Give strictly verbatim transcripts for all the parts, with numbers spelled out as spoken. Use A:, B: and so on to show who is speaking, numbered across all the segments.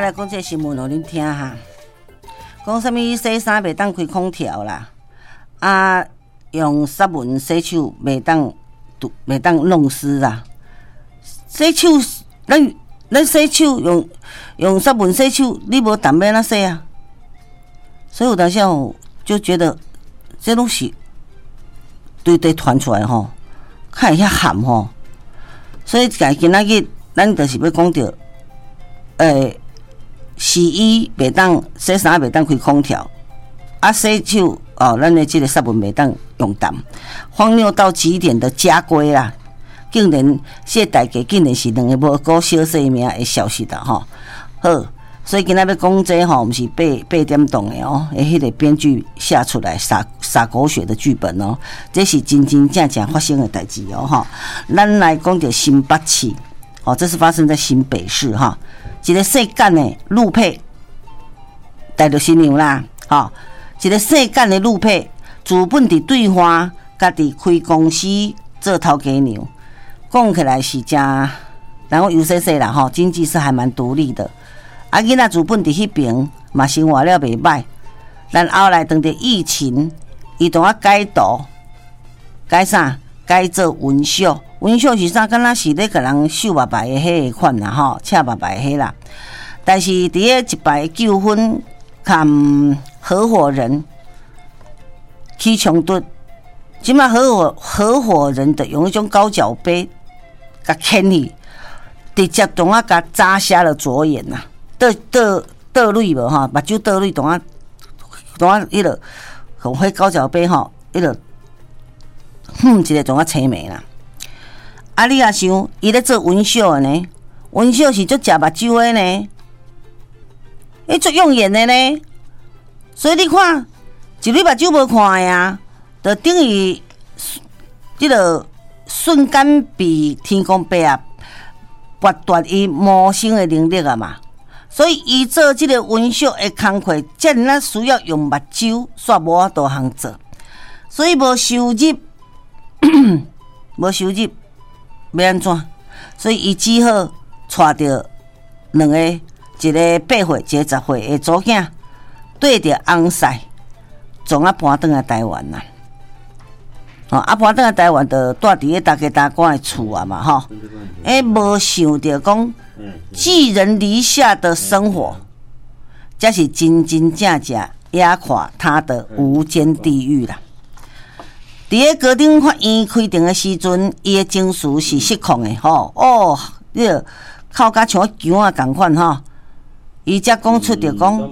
A: 来讲这个新闻互恁听哈，讲啥物洗衫袂当开空调啦，啊，用湿文洗手袂当袂当弄湿啦。洗手，咱咱洗手用用湿文洗手，你无淡要哪洗啊？所以有当时吼就觉得这拢是对对传出来吼，看一下喊吼。所以今今仔日咱就是要讲到，诶，洗衣袂当洗衫袂当开空调，啊洗手哦，咱的这个湿文袂当用淡，荒谬到极点的家规啦，竟然这大家竟然是两个无辜小生命的消息啦吼。好，所以今仔要讲这吼，毋是八八点档的哦，诶，迄个编剧下出来撒撒狗血的剧本哦，这是真真正正发生的代志哦哈。咱来讲到新北市，哦，这是发生在新北市哈，一个细干的陆配带着新娘啦，哈，一个细干的陆配，自本伫对花，家己开公司做头家娘，讲起来是真，然后有细细啦哈，经济是还蛮独立的。啊，囡仔自本伫迄边嘛生活了袂歹，然后来当着疫情，伊同我改图，改啥？改做纹绣。纹绣是啥？敢若是咧甲人绣白白的迄个款啦吼，赤白白迄啦。但是伫咧一摆纠纷，含合伙人起冲突，即马合伙合伙人的用一种高脚杯甲牵去，直接同我甲扎瞎了左眼呐。倒倒倒泪无吼，目睭倒泪，同我同我迄落用迄高脚杯吼，迄落哼一个同我青眉啦。啊，你也想，伊咧做纹绣的呢？纹绣是足食目睭的呢，伊足用眼的呢。所以你看，一日目睭无看的啊，就等于即个瞬间比天公伯啊剥夺伊谋生的能力啊嘛。所以，伊做即个纹绣的工课，遮尔啊需要用目睭，煞无法度通做，所以无收入，无收入，要安怎？所以伊只好带着两个，一个八岁，一个十岁的祖囝，对着翁婿，从啊搬转来台湾啦。哦，啊搬转来台湾，就住伫咧大家大官的厝啊嘛，吼。诶，无想着讲。寄人篱下的生活，这是真真正正压垮他的无间地狱啦。伫咧高等法院开庭的时阵，伊的情绪是失控的吼，哦，你个哭甲像姜啊共款吼，伊才讲出着讲，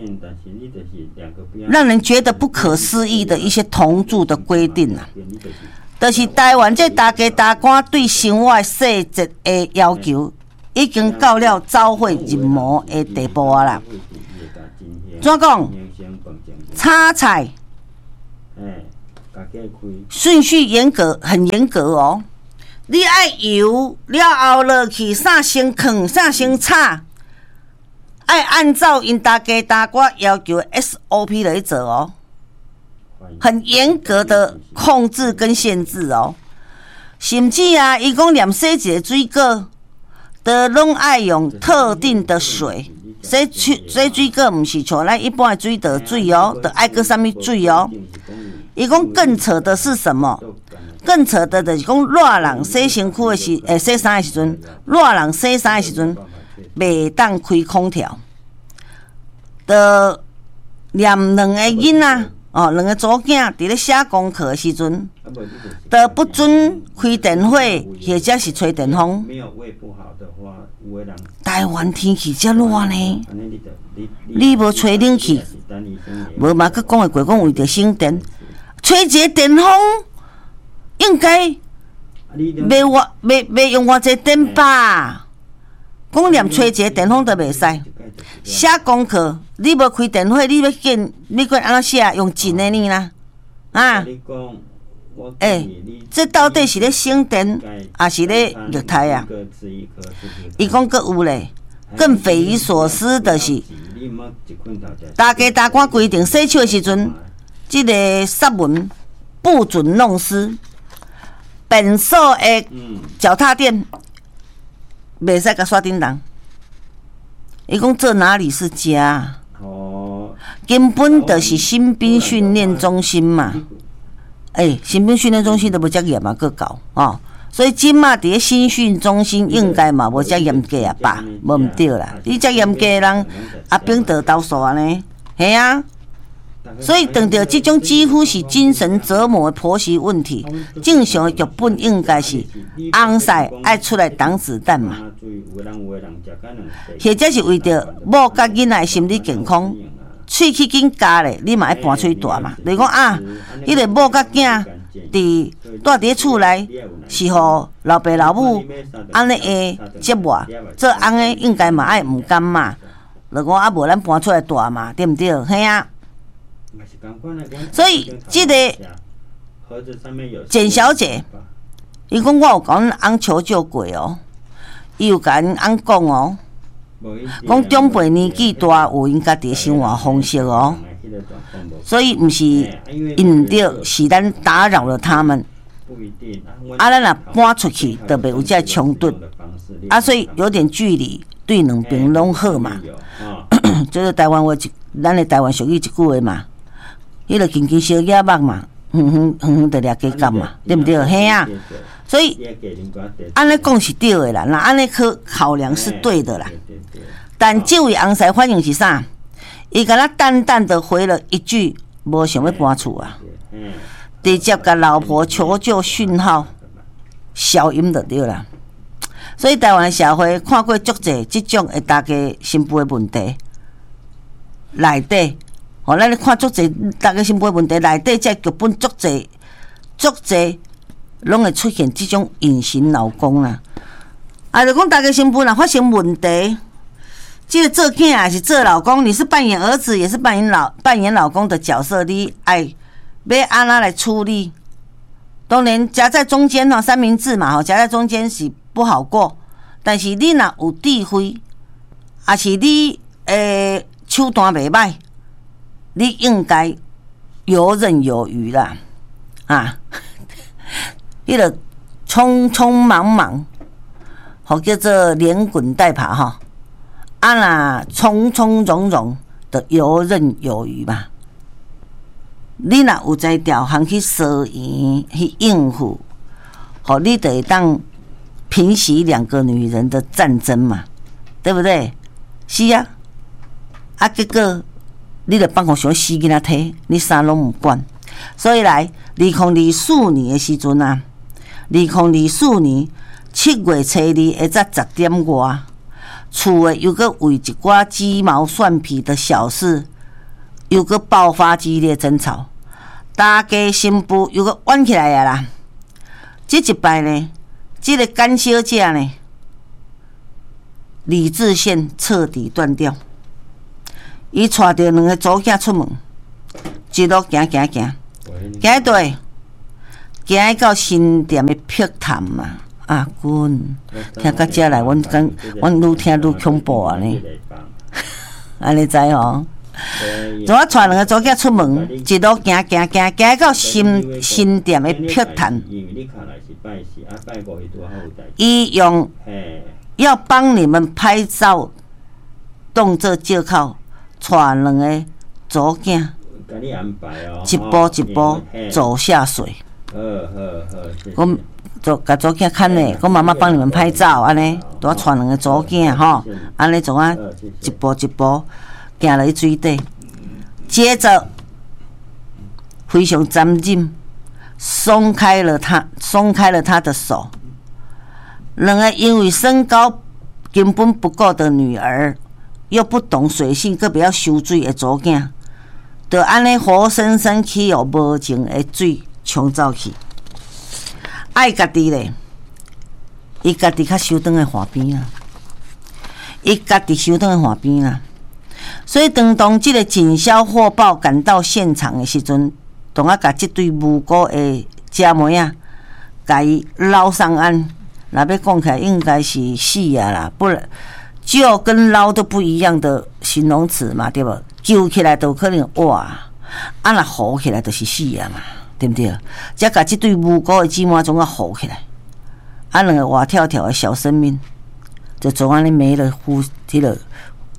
A: 让人觉得不可思议的一些同住的规定啊，就是台湾这大家大官对生活细节的要求。已经到了走火入魔的地步啊啦！怎讲？炒菜顺序严格，很严格哦。你爱油了后落去，啥先放，啥先炒，爱按照因大家大官要求的 S O P 来做哦，很严格的控制跟限制哦。甚至啊，伊讲连洗一个水果。都拢爱用特定的水，洗水洗水果毋是像咱一般的水的水哦，都爱个啥物水哦。伊讲更扯的是什么？更扯的就是讲热人洗身躯的时，诶洗衫的时阵，热人洗衫的时阵，袂当开空调，的连两个囡仔哦，两个祖囝伫咧写功课的时阵，都不准开电火或者是吹电风。台湾天气遮热呢，你无吹冷气，无嘛佮讲会过讲为着省电，吹一个电风应该袂偌袂袂用偌济电吧？讲连吹一个电风都袂使。写功课，你无开电火，你要见你管安怎写？用真的呢啦，啊！诶、欸，这到底是咧省电，还是咧虐待啊？伊讲阁有咧，更匪夷所思的是，大家大官规定洗手的时阵，即、这个湿文不准弄湿，本所的脚踏垫袂使甲刷叮当。 伊讲这哪里是家？
B: 哦，
A: 根本就是新兵训练中心嘛。诶、欸，新兵训练中心都无遮严嘛，搁搞哦。所以即马伫咧新训中心应该嘛无遮严格啊吧？无毋对啦，你遮严格的人阿兵得投诉安尼，系啊。所以碰到这种几乎是精神折磨的婆媳问题，正常的剧本应该是翁婿爱出来挡子弹嘛，或者是为着某甲囡仔的心理健康，喙齿紧加咧，你嘛爱搬出去大嘛。就是讲啊，迄个某甲囝伫住伫厝内，是互老爸老母安尼会折磨，做翁的应该嘛爱毋甘嘛，就讲啊无咱搬出来大嘛，对毋对？嘿啊。所以，这个简小姐，伊讲我有甲阮翁求救过哦，伊有甲阮翁讲哦，讲长辈年纪大有因家己生活方式哦，所以毋是因着是咱打扰了他们，啊，咱若搬出去，就袂有这冲突，啊，所以有点距离，对两边拢好嘛。就是台湾话一，咱的台湾俗语一句话嘛。迄个轻轻小野目嘛，远远远远就掠鸡肝嘛，对毋对？嘿啊，所以安尼讲是对的啦，那安尼考考量是对的啦。但这位翁婿反应是啥？伊甲咱淡淡的回了一句：“无想要搬厝啊。”直接甲老婆求救讯号消音就对啦。所以台湾社会看过足侪即种会大家心妇的问题内底。哦，咱咧看足侪，大家心肺问题内底，这剧本足侪、足侪，拢会出现这种隐形老公啦。啊，就讲大家心肺若发生问题，这个做囝还是做老公，你是扮演儿子，也是扮演老扮演老公的角色，你爱要安怎来处理？当然夹在中间吼，三明治嘛吼，夹在中间是不好过。但是你若有智慧，也是你诶手段袂歹。你应该游刃有余啦，啊，迄个匆匆忙忙，或叫做连滚带爬哈，啊啦，从从容容的游刃有余嘛。你若有在调行去收银去应付，好，你就会当平息两个女人的战争嘛，对不对？是啊，啊，结果。你著放互想死囡仔体，你啥拢毋管。所以来，二零二四年的时阵啊，二零二四年七月初二下早十点外，厝诶又搁为一寡鸡毛蒜皮的小事，又搁爆发激烈争吵，大家心妇又搁冤起来啊啦！这一摆呢，这个干小姐呢，理智线彻底断掉。伊带着两个祖囝出门，一路行行行，行对，行到新店的碧潭嘛。啊，滚！听到这来，阮讲，阮愈听愈恐怖啊呢。安尼知吼？就我带两个祖囝出门，一路行行行，行到新新店的碧潭。伊用要帮你们拍照，动作借口。带两个祖囝，一步一步走下水。我就甲祖囝看咧，我妈妈帮你们拍照，安尼，我带两个祖囝吼，安尼从啊一步一步行落去水底，接着非常残忍，松开了他，松开了他的手。两个因为身高根本不够的女儿。又不懂水性，更不要收水的祖囝，就安尼活生生去互无情的水冲走去。爱家己咧，伊家己较收倒来河边啊，伊家己收倒来河边啊。所以当当即个警消获报赶到现场的时阵，同啊甲即对无辜的姐妹啊，甲伊捞上岸。若要讲起来，应该是死啊啦，不然。救跟捞都不一样的形容词嘛，对不？救起来都可能哇，啊那浮起来就是死啊嘛，对不对？再把这对无辜的姊妹总要浮起来，啊两个活跳跳的小生命，就总安尼没了呼，迄个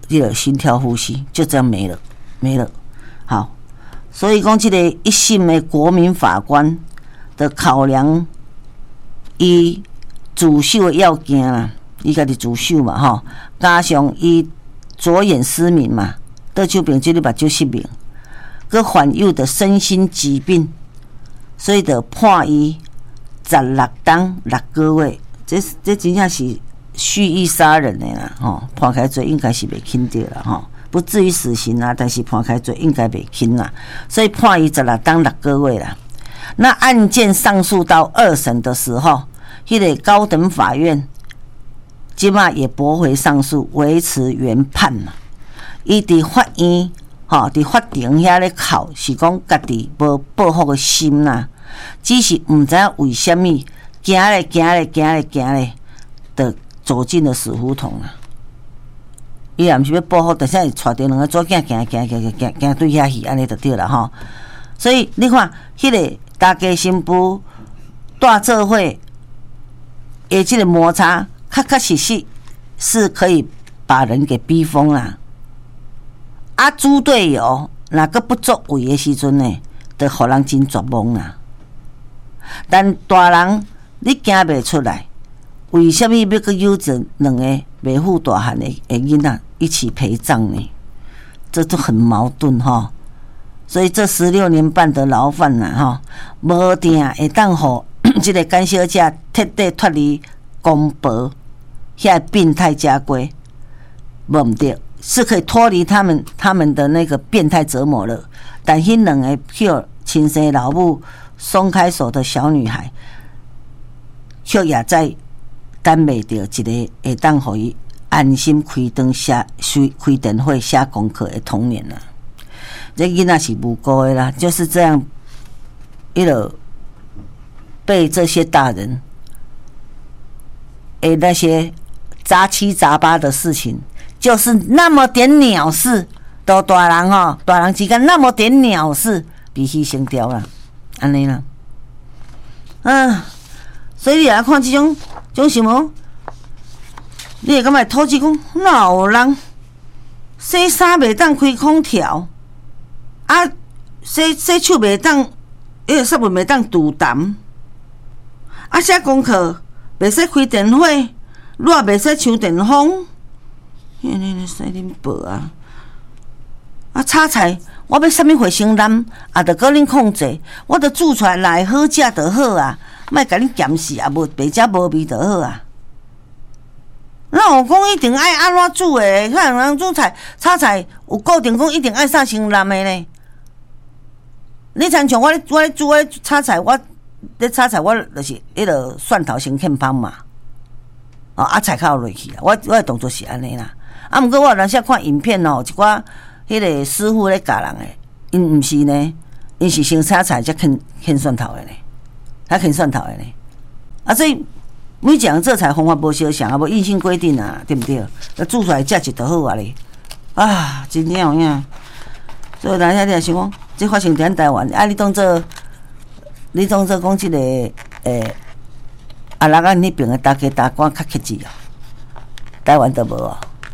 A: 你的心跳呼吸就这样没了，没了。好，所以讲这个一审的国民法官的考量，伊自首的要件啦，伊家己自首嘛吼，加上伊左眼失明嘛，倒手柄即个目睭失明，佮患有的身心疾病，所以就判伊十六档六个月。这这真正是蓄意杀人的啦，吼，判开罪应该是袂轻着啦，吼，不至于死刑啊，但是判开罪应该袂轻啦，所以判伊十六档六个月啦。那案件上诉到二审的时候，迄、那个高等法院即马也驳回上诉，维持原判嘛。伊伫法院，吼，伫法庭遐咧哭，是讲家己无报复的心啦，只是毋知影为虾米。行咧，行咧，行咧，行咧，就走进了死胡同啦。伊也毋是要报复，但是会带着两个左囝行行行行行行对遐去，安尼就对啦吼。所以你看，迄、那个大家新妇大做伙，诶，即个摩擦，确确实实是可以把人给逼疯啦。啊，猪队友若个不作为的时阵呢，就互人真绝望啦。但大人。你行袂出来，为什么要去诱着两个未富大汉的囡仔一起陪葬呢？这都很矛盾哈。所以这十六年半的牢饭呐哈，无定会当互这个干小姐彻底脱离公婆遐变态家规，无毋对，是可以脱离他们他们的那个变态折磨了。但迄两个叫亲生老母松开手的小女孩。却也在等袂到一个会当互伊安心开灯写开电会写功课的童年啦。这囡仔是无辜的啦，就是这样，一路被这些大人诶那些杂七杂八的事情，就是那么点鸟事，都大人哦，大人之间那么点鸟事，被牺牲掉啦，安尼啦，啊。所以你来看这种这种新闻，你会感觉土地讲哪有人洗衫袂当开空调，啊洗洗手袂当，迄个湿物袂当除痰，啊写功课袂使开电火，热袂使抢电风，你你使恁报啊！啊炒菜我要啥物卫生蓝，啊着搁恁控制，我着煮出来来好食就好啊。莫甲恁咸死啊！无白食无味就好啊。那我讲一定爱安怎煮诶？看人煮菜炒菜有固定讲一定爱啥先蓝诶呢？你参像我咧我咧煮我咧炒菜，我咧炒菜我就是迄个蒜头先欠芳嘛，哦啊菜靠落去啦。我我诶动作是安尼啦。啊，毋过我有当时看影片哦，一寡迄个师傅咧教人诶，因毋是呢，因是先炒菜才欠欠蒜头诶呢。还肯蒜头的呢，啊，所以每一样做菜方法无相像，啊，无硬性规定啊，对不对？那煮出来价值就好啊咧，啊，真正有影。所以大家你也想讲，这发生在台湾，啊，你当做你当做讲这个诶，啊，人家那边的大家大官较克制啊，台湾都无哦。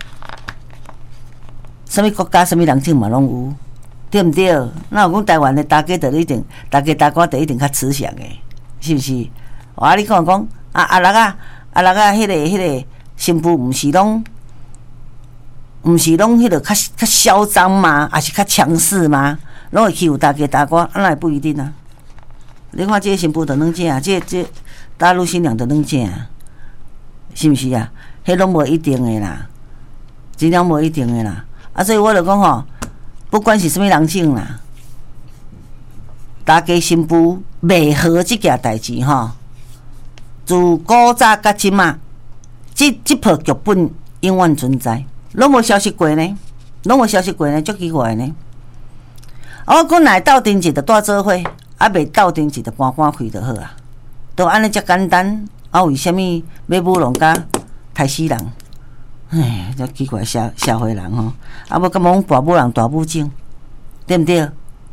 A: 什么国家、什么人种嘛拢有，对不对？那有讲台湾的大家就一定，大家大官就一定较慈祥的。是不是？我你讲讲啊啊六啊啊六啊，迄个迄个新妇，毋是拢，毋是拢迄个较较嚣张吗？还是较强势吗？拢会欺负大家大官，那也不一定啊。你看这个新妇就软正啊，这这大陆新娘就软正啊，是毋是啊？迄拢无一定的啦，真正无一定的啦。啊，所以我就讲吼，不管是什么人种啦。大家新妇袂和即件代志吼，自古早到即马，即即套剧本永远存在，拢无消失过呢，拢无消失过呢，足奇怪呢。我讲来斗阵一个大做伙，啊袂斗阵一个搬搬开就好啊，都安尼遮简单，啊为虾米要舞弄甲杀死人？唉，足奇怪社社会人吼，啊要甲讲大舞人大舞种，对毋对？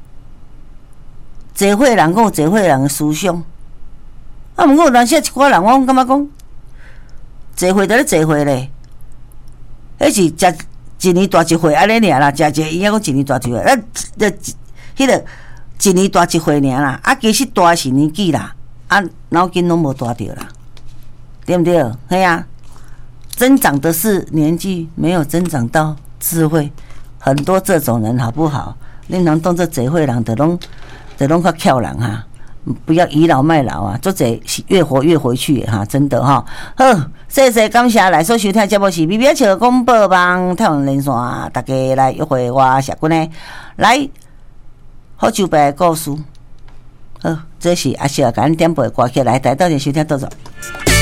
A: 侪伙人讲有侪伙人的思想，啊，毋过有当时一寡人，我感觉讲，侪伙就咧侪伙咧，迄是食一年大一岁安尼尔啦，食一个伊还讲一年大一岁，啊，这迄个一年大一岁尔啦，啊，其实大是年纪啦，啊，脑筋拢无大着啦，对不对？嘿啊，增长的是年纪，没有增长到智慧，很多这种人好不好？恁人当做侪岁人，就拢就拢较巧人哈。不要倚老卖老啊！做者越活越回去哈，真的哈。好，谢谢感谢来所收听节目是 B B 笑广播网太阳连线，大家来约会我谢君呢，来好酒杯故事。好，这是阿小甲咱点播歌曲来，带到你收听到走。